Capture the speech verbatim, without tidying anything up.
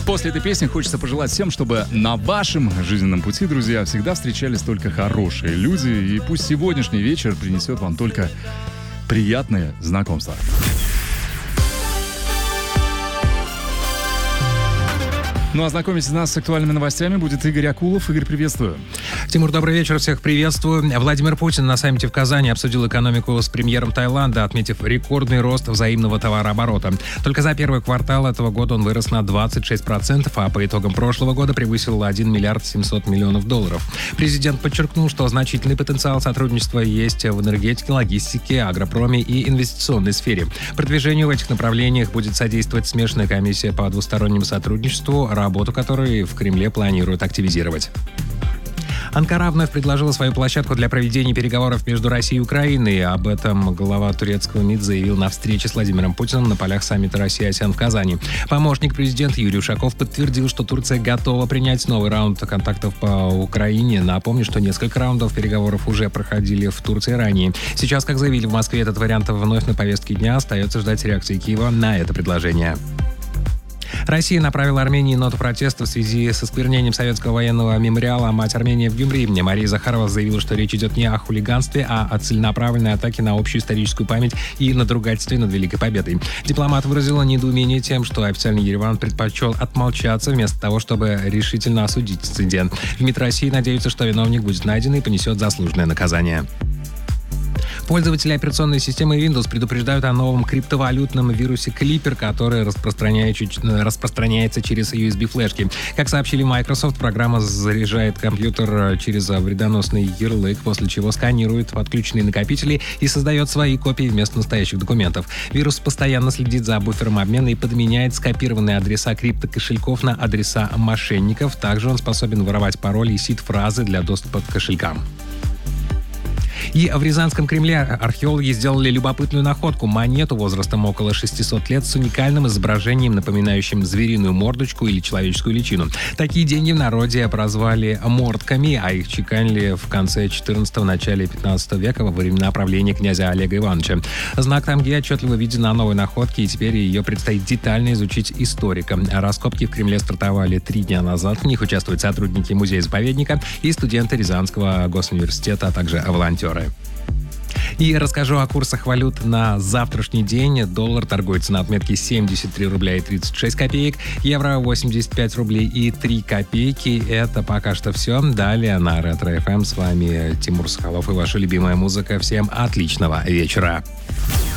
После этой песни хочется пожелать всем, чтобы на вашем жизненном пути, друзья, всегда встречались только хорошие люди. И пусть сегодняшний вечер принесет вам только приятные знакомства. Ну а знакомить нас с актуальными новостями будет Игорь Акулов. Игорь, приветствую. Тимур, добрый вечер, всех приветствую. Владимир Путин на саммите в Казани обсудил экономику с премьером Таиланда, отметив рекордный рост взаимного товарооборота. Только за первый квартал этого года он вырос на двадцать шесть процентов, а по итогам прошлого года превысил один миллиард семьсот миллионов долларов. Президент подчеркнул, что значительный потенциал сотрудничества есть в энергетике, логистике, агропроме и инвестиционной сфере. Продвижению в этих направлениях будет содействовать смешанная комиссия по двустороннему сотрудничеству, работу которой в Кремле планируют активизировать. Анкара вновь предложила свою площадку для проведения переговоров между Россией и Украиной. Об этом глава турецкого МИД заявил на встрече с Владимиром Путиным на полях саммита Россия-АСЕАН в Казани. Помощник президента Юрий Ушаков подтвердил, что Турция готова принять новый раунд контактов по Украине. Напомню, что несколько раундов переговоров уже проходили в Турции ранее. Сейчас, как заявили в Москве, этот вариант вновь на повестке дня. Остается ждать реакции Киева на это предложение. Россия направила Армении ноту протеста в связи с осквернением советского военного мемориала «Мать Армении» в Гюмри. Мария Захарова заявила, что речь идет не о хулиганстве, а о целенаправленной атаке на общую историческую память и надругательстве над Великой Победой. Дипломат выразила недоумение тем, что официальный Ереван предпочел отмолчаться вместо того, чтобы решительно осудить инцидент. В МИД России надеются, что виновник будет найден и понесет заслуженное наказание. Пользователи операционной системы Windows предупреждают о новом криптовалютном вирусе Clipper, который распространяется через ю эс би-флешки. Как сообщили Microsoft, программа заряжает компьютер через вредоносный ярлык, после чего сканирует подключенные накопители и создает свои копии вместо настоящих документов. Вирус постоянно следит за буфером обмена и подменяет скопированные адреса криптокошельков на адреса мошенников. Также он способен воровать пароли и сид-фразы для доступа к кошелькам. И в Рязанском Кремле археологи сделали любопытную находку – монету возрастом около шестисот лет с уникальным изображением, напоминающим звериную мордочку или человеческую личину. Такие деньги в народе прозвали мордками, а их чеканили в конце четырнадцатого – начале пятнадцатого века во времена правления князя Олега Ивановича. Знак тамги отчетливо виден на новой находке, и теперь ее предстоит детально изучить историкам. Раскопки в Кремле стартовали три дня назад. В них участвуют сотрудники музея-заповедника и студенты Рязанского госуниверситета, а также волонтеры. И расскажу о курсах валют на завтрашний день. Доллар торгуется на отметке семьдесят три рубля и тридцать шесть копеек, евро восемьдесят пять рублей и три копейки. Это пока что все. Далее на Ретро эф эм с вами Тимур Соколов и ваша любимая музыка. Всем отличного вечера.